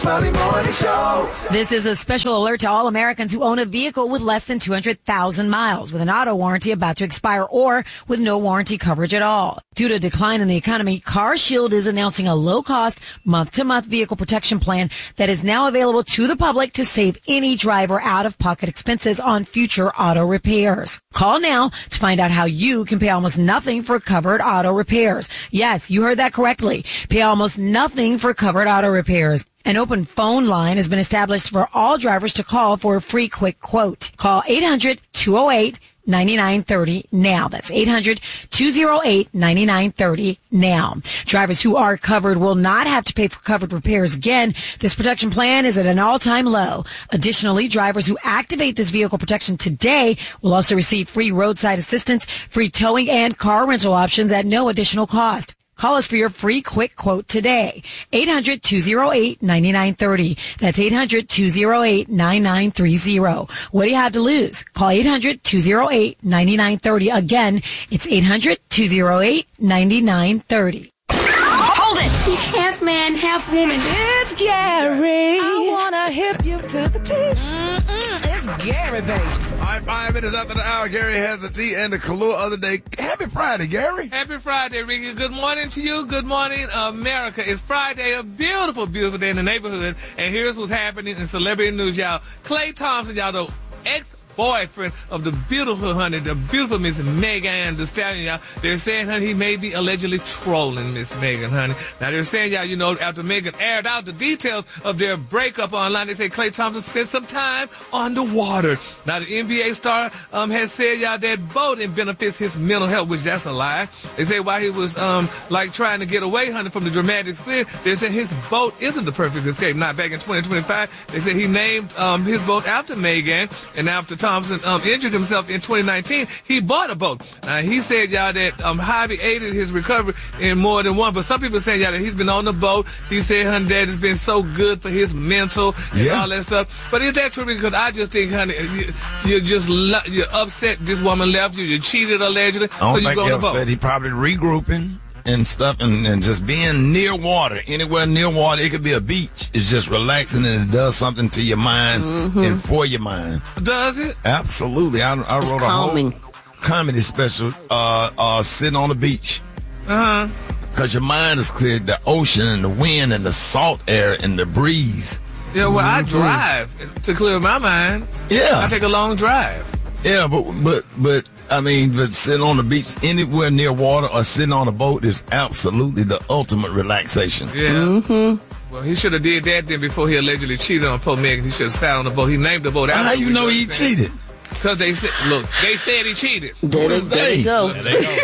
Molly Morning Show. This is a special alert to all Americans who own a vehicle with less than 200,000 miles, with an auto warranty about to expire, or with no warranty coverage at all. Due to a decline in the economy, CarShield is announcing a low-cost, month-to-month vehicle protection plan that is now available to the public to save any driver out-of-pocket expenses on future auto repairs. Call now to find out how you can pay almost nothing for covered auto repairs. Yes, you heard that correctly. Pay almost nothing for covered auto repairs. An open phone line has been established for all drivers to call for a free quick quote. Call 800-208-9930 now. That's 800-208-9930 now. Drivers who are covered will not have to pay for covered repairs again. This protection plan is at an all-time low. Additionally, drivers who activate this vehicle protection today will also receive free roadside assistance, free towing, and car rental options at no additional cost. Call us for your free quick quote today. 800-208-9930. That's 800-208-9930. What do you have to lose? Call 800-208-9930. Again, it's 800-208-9930. Hold it! He's half man, half woman. It's Gary. I wanna hip you to the T. It's Gary, baby. All right, 5 minutes after the hour, Gary has the tea and the Kahlua of the day. Happy Friday, Gary. Happy Friday, Ricky. Good morning to you. Good morning, America. It's Friday, a beautiful, beautiful day in the neighborhood. And here's what's happening in celebrity news, y'all. Klay Thompson, y'all, the ex-boyfriend of the beautiful Miss Megan Thee Stallion, y'all. They're saying, honey, he may be allegedly trolling Miss Megan, honey. Now, they're saying, y'all, you know, after Megan aired out the details of their breakup online, they say Klay Thompson spent some time on the water. Now, the NBA star has said, y'all, that boating benefits his mental health, which that's a lie. They say while he was, trying to get away, honey, from the dramatic experience, they said his boat isn't the perfect escape. Now, back in 2025, they said he named his boat after Megan, and after Thompson injured himself in 2019, he bought a boat. He said, y'all, that Hobby aided his recovery in more than one, but some people say, y'all, that he's been on the boat. He said, honey, that it's been so good for his mental and all that stuff. But is that true? Because I just think, honey, you're upset this woman left you. You cheated allegedly. I don't think he upset. He probably regrouping and stuff and just being near water. Anywhere near water, it could be a beach. It's just relaxing and it does something to your mind and for your mind. Does it? Absolutely. I wrote calming. A whole comedy special sitting on the beach. Because your mind is clear. The ocean and the wind and the salt air and the breeze. Yeah, well, I drive to clear my mind. Yeah. I take a long drive. Yeah, but sitting on the beach anywhere near water or sitting on a boat is absolutely the ultimate relaxation. Yeah. Well, he should have did that then before he allegedly cheated on poor Megan. He should have sat on the boat. He named the boat after. How you know he cheated? Because they said he cheated. There they go.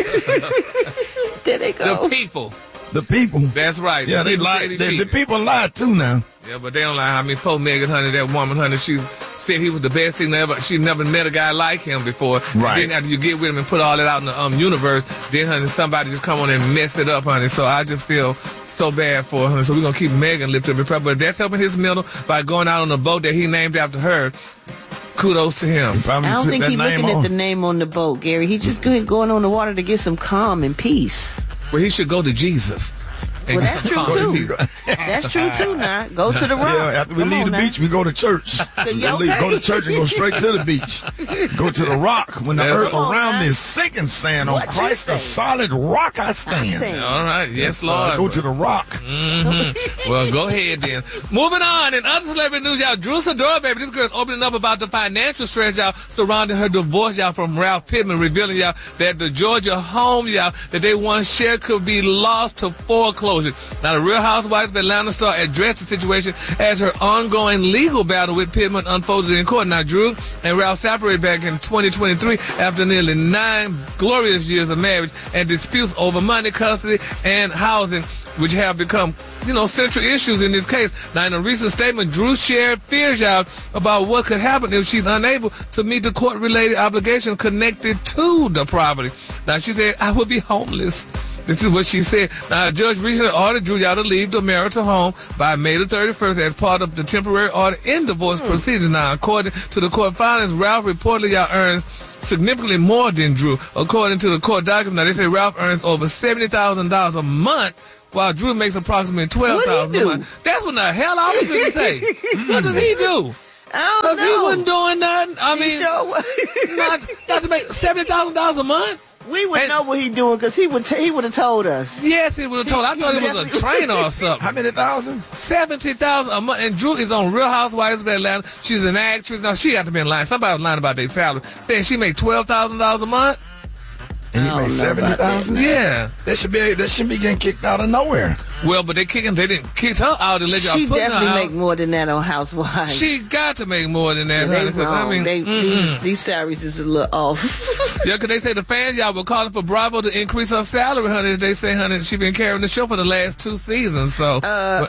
There they go. The people. That's right. Yeah, they lied. The people lied too now. Yeah, but they don't lie. I mean, poor Megan, honey, that woman, honey, she's said he was the best thing ever. She never met a guy like him before. Right. And then after you get with him and put all that out in the universe, then, honey, somebody just come on and mess it up, honey. So I just feel so bad for her. So we're going to keep Megan lifted up. But that's helping his mental by going out on a boat that he named after her. Kudos to him. I don't think he's looking at the name on the boat, Gary. He's just going on the water to get some calm and peace. Well, he should go to Jesus. Well, that's true, too. That's true, too, now. Go to the rock. Yeah, after we leave the beach, we go to church. Go to church and go straight to the beach. Go to the rock. When the earth around me is sinking, sand on Christ, the solid rock I stand. All right. Yes, Lord. Go to the rock. Well, go ahead, then. Moving on. In other celebrity news, y'all, Drew Sidora, baby, this girl's opening up about the financial stress, y'all, surrounding her divorce, y'all, from Ralph Pittman, revealing, y'all, that the Georgia home, y'all, that they once shared could be lost to foreclosure. Now, the Real Housewives of Atlanta star addressed the situation as her ongoing legal battle with Pittman unfolded in court. Now, Drew and Ralph separated back in 2023 after nearly 9 glorious years of marriage and disputes over money, custody, and housing, which have become, central issues in this case. Now, in a recent statement, Drew shared fears, y'all, about what could happen if she's unable to meet the court-related obligations connected to the property. Now, she said, I will be homeless. This is what she said. Now, a judge recently ordered Drew, y'all, to leave the marital home by May the 31st as part of the temporary order in divorce proceedings. Now, according to the court filings, Ralph reportedly, y'all, earns significantly more than Drew. According to the court document, now they say Ralph earns over $70,000 a month, while Drew makes approximately $12,000 a month. That's what the hell I was going to say. What does he do? I don't know. He wasn't doing nothing. I mean, not to make $70,000 a month. We would know what he's doing because he would have told us. Yes, he would have told. I thought he was a trainer or something. How many thousands? 70,000 a month. And Drew is on Real Housewives of Atlanta. She's an actress. Now, she had to be in line. Somebody was lying about their salary, saying she made $12,000 a month. And he made 70,000. Yeah, that should be getting kicked out of nowhere. Well, but they didn't kick her out. She definitely make more than that on Housewives. She got to make more than that. Yeah, honey, I mean, these salaries is a little off. Yeah, because they say the fans y'all were calling for Bravo to increase her salary, honey. They say, honey, she been carrying the show for the last 2 seasons. So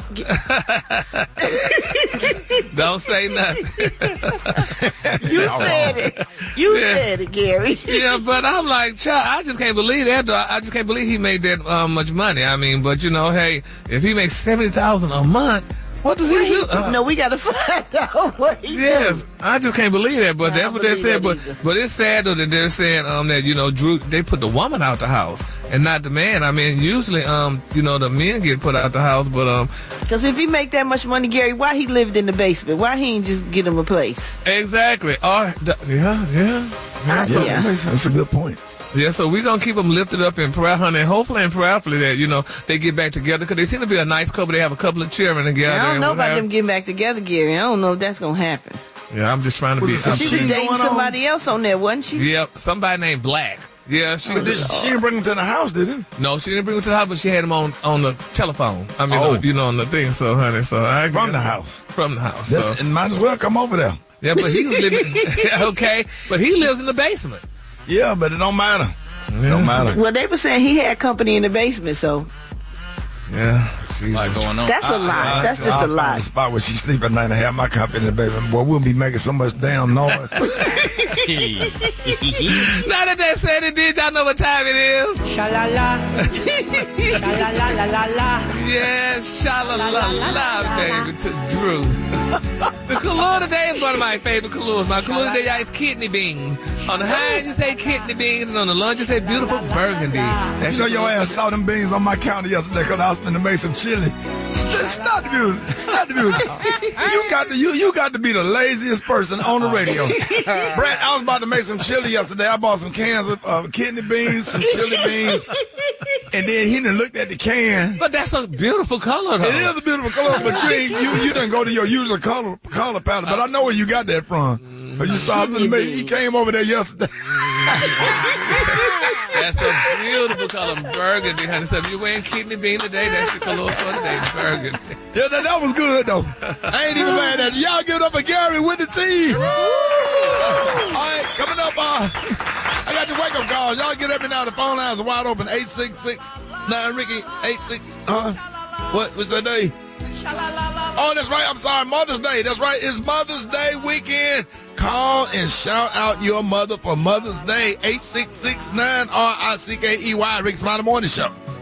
don't say nothing. You said it. You said it, Gary. Yeah, but I'm like, child, I just can't believe that. Though. I just can't believe he made that much money. I mean, but you know, hey, if he makes $70,000 a month, what does he do? No, we got to find out what he does. I just can't believe that. But that's what they said. But it's sad though that they're saying that you know Drew, they put the woman out the house and not the man. I mean, usually you know the men get put out the house, but because if he make that much money, Gary, why he lived in the basement? Why he ain't just get him a place? Exactly. Yeah. That's a good point. Yeah, so we're going to keep them lifted up in prayer, honey, and hopefully and prayerfully that, you know, they get back together, because they seem to be a nice couple. They have a couple of children together. I don't know about them getting back togetger, Gary. I don't know if that's going to happen. Yeah, I'm just trying to be... She was dating somebody else on there, wasn't she? Yep, somebody named Black. Yeah, she didn't bring him to the house, did she? No, she didn't bring him to the house, but she had him on the telephone. I mean, you know, on the thing, so, honey, so... From the house. From the house. And might as well come over there. Yeah, but he was living... Okay, but he lives in the basement. Yeah, but it don't matter. Don't matter. Well, they were saying he had company in the basement, so. Yeah. Like going on. That's a lie. That's just a lie. The spot where she sleep at night and have my company in the basement. Boy, we'll be making so much damn noise. Now that they said it, did y'all know what time it is? Sha-la-la. Sha-la-la-la-la-la. Yeah, sha-la-la-la, baby, to Drew. The Kahlua today is one of my favorite Kahluas. My Kahlua today is kidney beans. On the high end, you say kidney beans, and on the lunch, you say beautiful burgundy. That's you know your ass saw them beans on my counter yesterday because I was going to make some chili. Stop the music. Stop the music. You got to be the laziest person on the radio. Brad, I was about to make some chili yesterday. I bought some cans of kidney beans, some chili beans, and then he done looked at the can. But that's a beautiful color, though. It is a beautiful color, but you didn't go to your usual color palette. But I know where you got that from. You saw him, he came over there yesterday. That's a beautiful color, burgundy, honey. So if you're wearing kidney bean today, that's your Kahlua for today, burgundy. Yeah, that was good, though. I ain't even mad at you. Y'all give it up for Gary with the team. All right, coming up, I got your wake-up calls. Y'all get every now. The phone lines are wide open. 866-9-RICKY. 86. What's that day? Oh, that's right. I'm sorry. Mother's Day. That's right. It's Mother's Day weekend. Call and shout out your mother for Mother's Day. 866-9-RICKEY. Rick Smiley Morning Show.